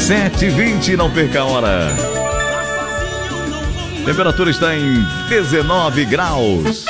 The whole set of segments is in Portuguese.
7h20, não perca a hora. Temperatura está em 19 graus.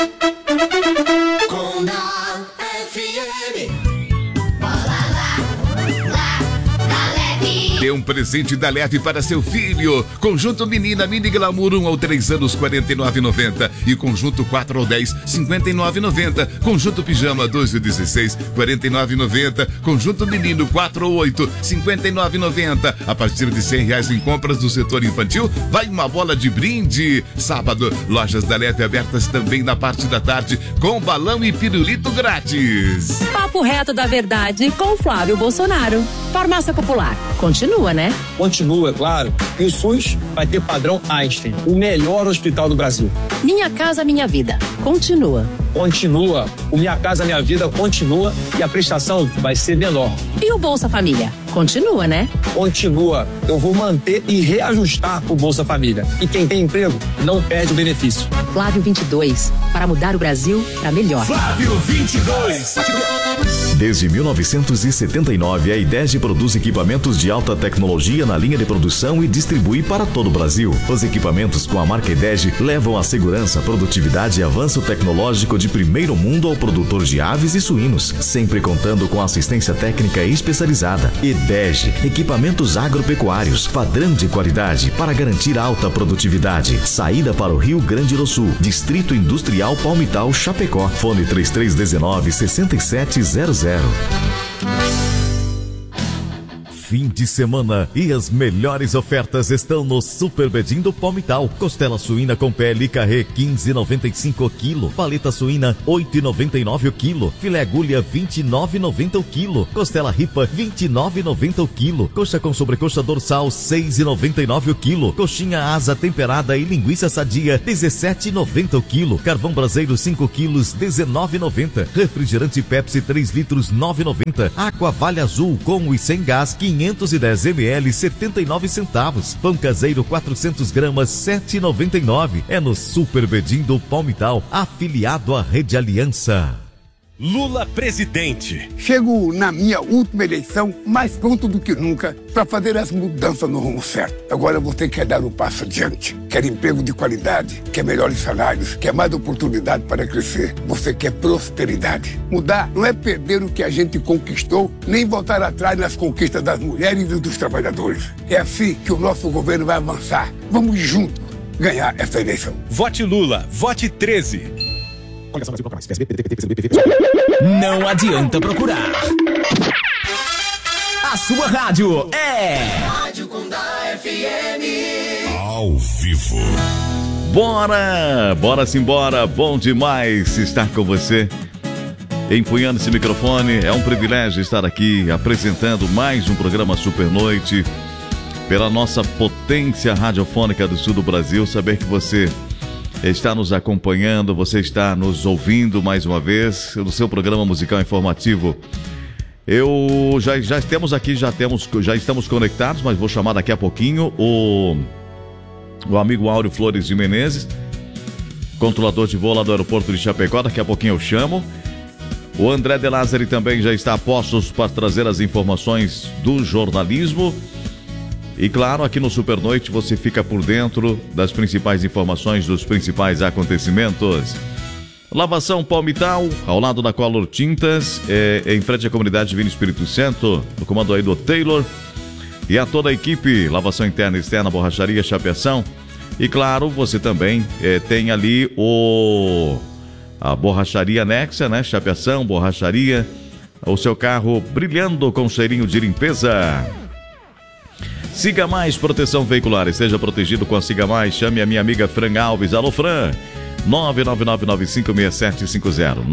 Dê um presente da Leve para seu filho. Conjunto Menina Mini Glamour 1 ao 3 anos, R$ 49,90. E conjunto 4 ao 10, R$ 59,90. Conjunto Pijama 2 ao 16, R$ 49,90. Conjunto Menino 4 ao 8, R$ 59,90. A partir de R$100 em compras do setor infantil, vai uma bola de brinde. Sábado, lojas da Leve abertas também na parte da tarde, com balão e pirulito grátis. Papo reto da verdade com Flávio Bolsonaro. Farmácia Popular. Continua, né? Continua, claro. E o SUS vai ter padrão Einstein, o melhor hospital do Brasil. Minha Casa Minha Vida. Continua. Continua. O Minha Casa Minha Vida continua e a prestação vai ser menor. E o Bolsa Família? Continua, né? Continua. Eu vou manter e reajustar o Bolsa Família. E quem tem emprego não perde o benefício. Flávio 22. Para mudar o Brasil para melhor. Flávio 22. Desde 1979, a IDEG produz equipamentos de alta tecnologia na linha de produção e distribui para todo o Brasil. Os equipamentos com a marca IDEG levam a segurança, produtividade e avanço tecnológico de primeiro mundo ao produtor de aves e suínos, sempre contando com assistência técnica especializada. IDEG, equipamentos agropecuários, padrão de qualidade para garantir alta produtividade. Saída para o Rio Grande do Sul, Distrito Industrial Palmital, Chapecó. Fone 3319-6700. Fim de semana e as melhores ofertas estão no Super Bedim do Palmital. Costela suína com pele e carré 15,95 o quilo. Paleta suína 8,99 o quilo. Filé agulha 29,90 o quilo. Costela ripa 29,90 o quilo. Coxa com sobrecoxa dorsal 6,99 o quilo. Coxinha asa temperada e linguiça sadia 17,90 o quilo. Carvão braseiro 5 quilos 19,90. Refrigerante Pepsi 3 litros 9,90. Aqua Vale Azul com e sem gás 510 ml, 79 centavos. Pão caseiro 400 gramas, 7,99. É no Super Bedim do Palmital, afiliado à Rede Aliança. Lula presidente. Chego na minha última eleição mais pronto do que nunca para fazer as mudanças no rumo certo. Agora você quer dar um passo adiante, quer emprego de qualidade, quer melhores salários, quer mais oportunidade para crescer. Você quer prosperidade. Mudar não é perder o que a gente conquistou, nem voltar atrás nas conquistas das mulheres e dos trabalhadores. É assim que o nosso governo vai avançar. Vamos juntos ganhar essa eleição. Vote Lula, vote 13. Não adianta procurar. A sua rádio é Rádio Condá FM. Ao vivo. Bora simbora, bom demais estar com você. Empunhando esse microfone, é um privilégio estar aqui apresentando mais um programa Super Noite pela nossa potência radiofônica do sul do Brasil. Saber que você está nos acompanhando, você está nos ouvindo mais uma vez no seu programa musical informativo. Eu já estamos aqui, já estamos conectados, mas vou chamar daqui a pouquinho o amigo Áureo Flores de Menezes, controlador de voo lá do aeroporto de Chapecó. Daqui a pouquinho eu chamo. O André De Lázari também já está a postos para trazer as informações do jornalismo. E claro, aqui no Super Noite você fica por dentro das principais informações, dos principais acontecimentos. Lavação Palmital, ao lado da Color Tintas, em frente à comunidade Divino Espírito Santo, no comando aí do Taylor. E a toda a equipe, lavação interna e externa, borracharia, chapeação. E claro, você também tem ali a borracharia Nexa, né? Chapeação, borracharia, o seu carro brilhando com cheirinho de limpeza. Siga Mais Proteção Veicular, esteja protegido com a Siga Mais. Chame a minha amiga Fran Alves. Alô, Fran, 999956750,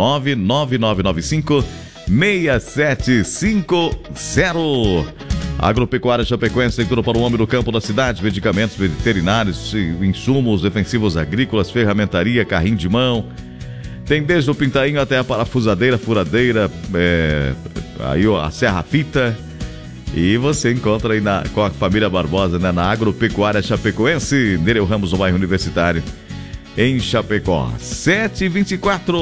999956750. Agropecuária Chapecoense tem tudo para o homem do campo da cidade: medicamentos veterinários, insumos defensivos agrícolas, ferramentaria, carrinho de mão. Tem desde o pintainho até a parafusadeira, furadeira, aí a serra-fita. E você encontra aí com a família Barbosa, né, na Agropecuária Chapecoense, Nereu Ramos, no bairro Universitário, em Chapecó. 7h24.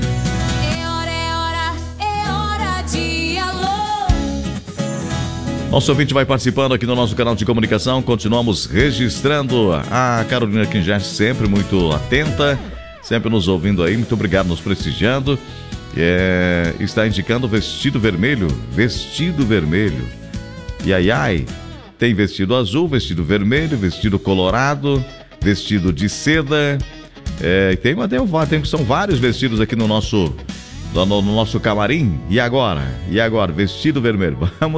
É hora de alô. Nosso ouvinte vai participando aqui no nosso canal de comunicação. Continuamos registrando. A Carolina Quingeste sempre muito atenta, sempre nos ouvindo aí. Muito obrigado, nos prestigiando. Está indicando vestido vermelho. Vestido vermelho. Ai. Tem vestido azul, vestido vermelho, vestido colorado, vestido de seda. São vários vestidos aqui no nosso camarim. E agora? Vestido vermelho.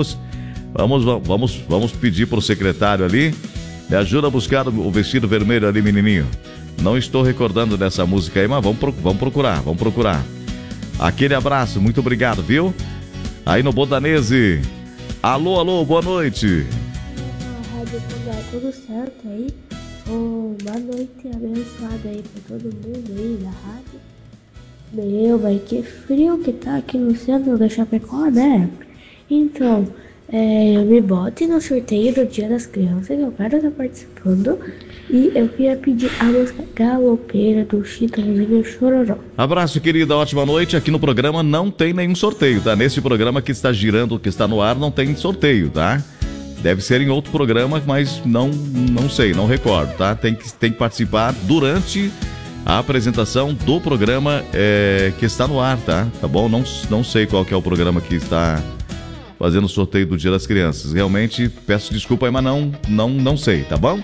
Vamos pedir para o secretário ali. Me ajuda a buscar o vestido vermelho ali, menininho. Não estou recordando dessa música aí, mas vamos procurar. Aquele abraço, muito obrigado, viu? Aí no Bodanese. Alô, boa noite. Rádio Condá, tudo certo aí? Boa noite abençoada aí pra todo mundo aí da rádio. Mas que frio que tá aqui no centro da Chapecó, né? Então, me bote no sorteio do Dia das Crianças, eu quero estar participando. E eu queria pedir a música Galopeira do Chitãozinho Chororó. Abraço, querida, ótima noite. Aqui no programa não tem nenhum sorteio, tá? Nesse programa que está girando, que está no ar, não tem sorteio, tá? Deve ser em outro programa, mas não sei, não recordo, tá? Tem que participar durante a apresentação do programa que está no ar, tá? Tá bom? Não sei qual que é o programa que está fazendo o sorteio do Dia das Crianças. Realmente, peço desculpa aí, mas não sei, tá bom?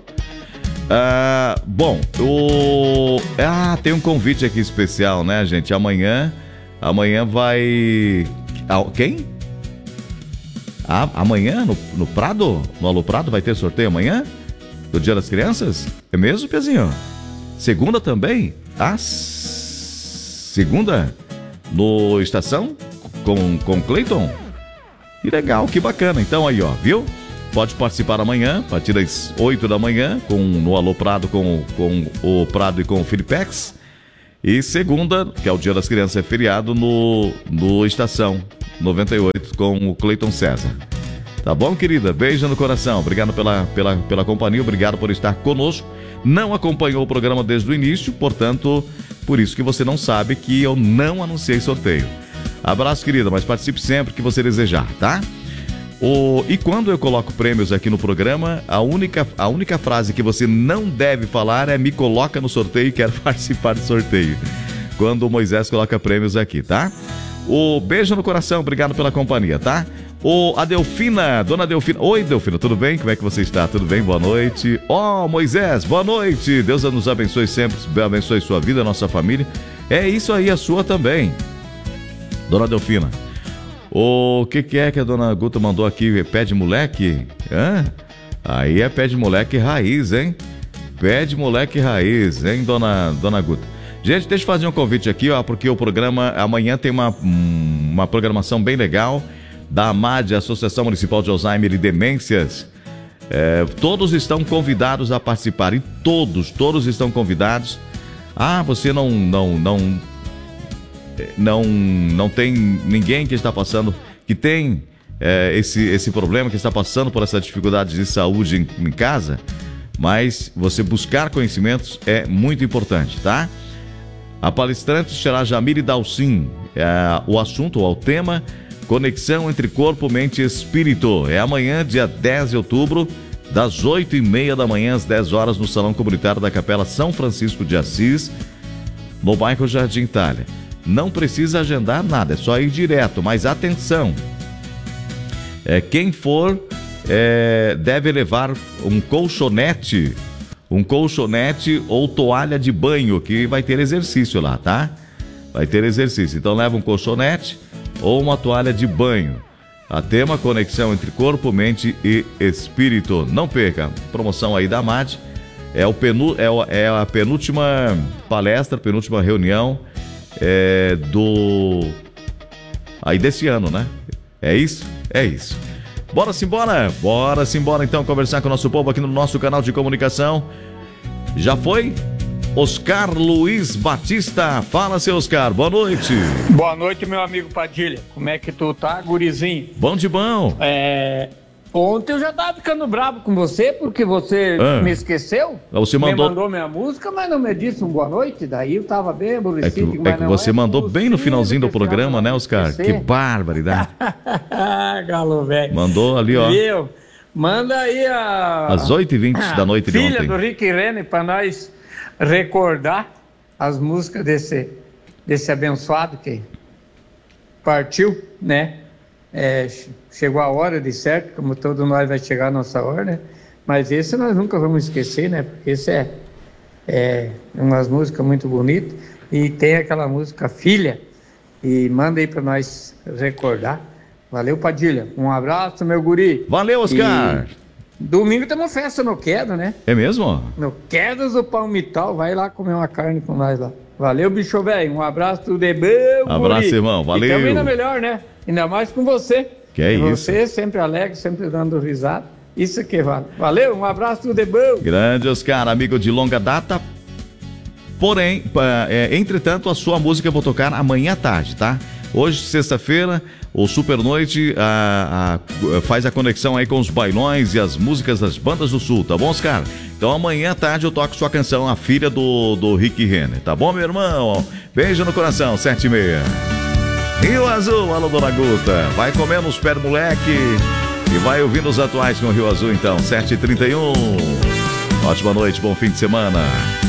Tem um convite aqui especial, né, gente? Amanhã vai... Quem? Amanhã, no Prado? No Alô Prado vai ter sorteio amanhã? Do Dia das Crianças? É mesmo, Pezinho? Segunda também? Segunda? No Estação? Com Cleiton? Que legal, que bacana. Então aí, ó, viu? Pode participar amanhã, a partir das 8 da manhã, no Alô Prado, com o Prado e com o Filipex. E segunda, que é o Dia das Crianças, é feriado no Estação 98, com o Cleiton César. Tá bom, querida? Beijo no coração. Obrigado pela companhia, obrigado por estar conosco. Não acompanhou o programa desde o início, portanto, por isso que você não sabe que eu não anunciei sorteio. Abraço, querida, mas participe sempre que você desejar, tá? E quando eu coloco prêmios aqui no programa, a única frase que você não deve falar é: me coloca no sorteio e quero participar do sorteio. Quando o Moisés coloca prêmios aqui, tá? Beijo no coração, obrigado pela companhia, tá? A Delfina, dona Delfina. Oi, Delfina, tudo bem? Como é que você está? Tudo bem? Boa noite. Moisés, boa noite. Deus nos abençoe sempre, abençoe sua vida, nossa família. É isso aí, a sua também. Dona Delfina. O que é que a dona Guta mandou aqui? Pé de moleque? Aí é pé de moleque raiz, hein? Pé de moleque raiz, hein, dona Guta? Gente, deixa eu fazer um convite aqui, ó, porque o programa amanhã tem uma programação bem legal da AMAD, Associação Municipal de Alzheimer e Demências. Todos estão convidados a participar, e todos estão convidados. Você não tem ninguém que está passando, que tem esse problema, que está passando por essa dificuldade de saúde em casa, mas você buscar conhecimentos é muito importante, tá? A palestrante será Jamile Dalcin. O assunto, ou o tema, conexão entre corpo, mente e espírito. É amanhã, dia 10 de outubro, das 8h30 da manhã às 10 horas, no Salão Comunitário da Capela São Francisco de Assis, no bairro Jardim Itália. Não precisa agendar nada, é só ir direto, mas atenção, quem for deve levar um colchonete ou toalha de banho, que vai ter exercício lá, tá? Vai ter exercício, então leva um colchonete ou uma toalha de banho. A tema: conexão entre corpo, mente e espírito. Não perca, promoção aí da AMAD, é a penúltima palestra, penúltima reunião desse ano, né? É isso? Bora simbora então conversar com o nosso povo aqui no nosso canal de comunicação. Já foi? Oscar Luiz Batista. Fala, seu Oscar, boa noite. Boa noite, meu amigo Padilha. Como é que tu tá, gurizinho? Bom de bom. Ontem eu já tava ficando bravo com você, porque você me esqueceu. Você me mandou minha música, mas não me disse boa noite. Daí eu tava bem aborrecido. É que você mandou bem no finalzinho do programa, né, Oscar? Que barbaridade. Galo velho. Mandou ali, ó. Viu? Manda aí às 8h20 da noite de ontem. Filha do Rick Rene, pra nós recordar as músicas desse abençoado que partiu, né? Chegou a hora de certo, como todos nós vai chegar a nossa hora, né? Mas esse nós nunca vamos esquecer, né? Porque esse é umas músicas muito bonitas. E tem aquela música Filha, e manda aí para nós recordar. Valeu, Padilha. Um abraço, meu guri. Valeu, Oscar. E domingo tem uma festa no Quedas, né? É mesmo? No Quedas do Palmital. Vai lá comer uma carne com nós lá. Valeu, bicho velho. Um abraço, tudo de bom. Abraço, guri. irmão. Valeu. E também ainda melhor, né? Ainda mais com você. Que é isso. Você sempre alegre, sempre dando risada. Isso que vale. Valeu, um abraço, tudo de bom. Grande Oscar, amigo de longa data. Porém, entretanto, a sua música eu vou tocar amanhã à tarde, tá? Hoje, sexta-feira, o Super Noite faz a conexão aí com os bailões e as músicas das bandas do Sul, tá bom, Oscar? Então amanhã à tarde eu toco sua canção, A Filha do Rick Renner, tá bom, meu irmão? Beijo no coração, 7h30. Rio Azul, alô, Dona Guta. Vai comendo os pés do moleque e vai ouvindo os atuais com o Rio Azul, então, 7h31. Ótima noite, bom fim de semana.